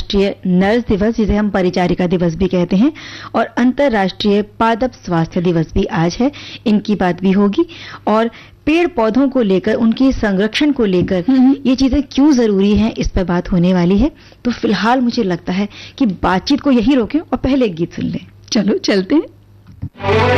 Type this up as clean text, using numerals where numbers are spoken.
अंतर्राष्ट्रीय नर्स दिवस, जिसे हम परिचारिका दिवस भी कहते हैं, और अंतर्राष्ट्रीय पादप स्वास्थ्य दिवस भी आज है। इनकी बात भी होगी, और पेड़ पौधों को लेकर, उनके संरक्षण को लेकर ये चीजें क्यों जरूरी हैं, इस पर बात होने वाली है। तो फिलहाल मुझे लगता है कि बातचीत को यही रोकें और पहले एक गीत सुन लें। चलो चलते हैं।